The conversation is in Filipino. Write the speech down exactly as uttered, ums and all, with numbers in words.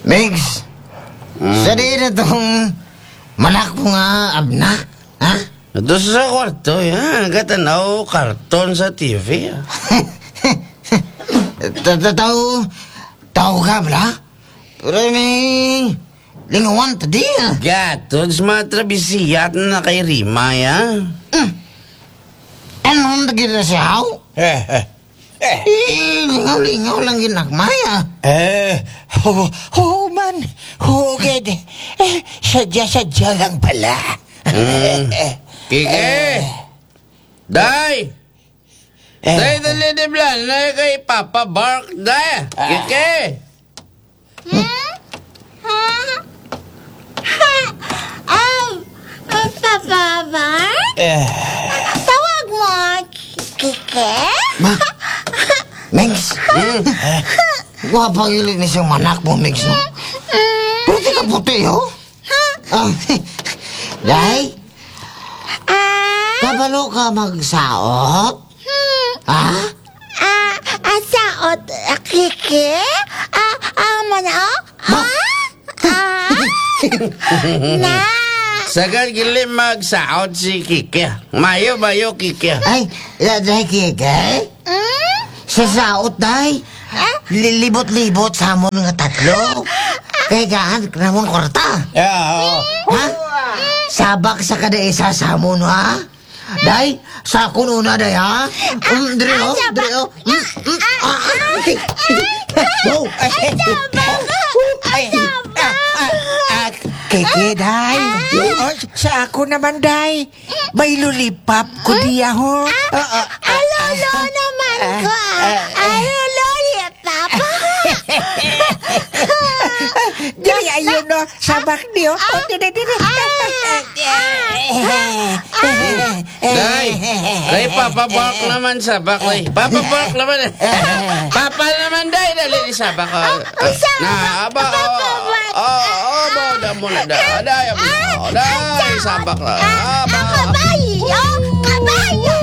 Migs, Mm. sa di na itong manak mo nga abna, ha? Ito sa kwarto, yan. Katanaw, karton sa T V. ah. Tataw, tao ka bala? Pero may lingawan ta di, ha? Gatod, sa mga trabisiyat na kay Rima, yan. Anong nagkita siya? Eh, eh. Eh, Eh, lingaw-lingaw lang ginakmay, ha? Eh, ho, ho man, hugid. Eh, sadya-sadya lang pala. Mm. Kike! Day! Eh. Day, dali di blan na kay Papa Bark, day! Kike! Ay, Papa Mark? Eh, Tawag mo, Kike? Ma, Migs, wapang ilit ni siyang manak mo, Migs, no? Pero di ka puti, ho? Ah, Day, Ah, kabalo ka magsaot? Ha? ah, ah, saot, ah, Kike? Ah, ah, mana? Ha? Ah? Na? Sagad gili magsaot si Kike. Mayo, mayo, Kike. Ay, Day, kike? Hmm? Sa saot, Day. Lilibot-libot sa amon nga tatlo. Kaya gaan, kanamon kwarta. ah, Ha? Sabak sa kada isa sa amon, ha? Day, sa kuno na, Day, ha? Um, dire, oh, dire, oh. Mm, mm, ah, ah. Wow, ay, ay, ah, ah, ah, keke, day. Oh, sa ako naman, day. May lulipap ko diya, ho. Ah, ah, Ah, lolo naman ko, ah. Ah, lolo, papa. Dili, ayun, no. Sabak niyo. Oh, dili, dili. Day! Day, Papa Bark naman sabak, day. Papa Bark naman. Papa naman, day. Dali ni sabak. ah. Na, aba, Papa oh, Bark. oh, oh, oh, da mo na, da, day, abo, oh, day, sabak na. Aba, Kabayo! Kabayo!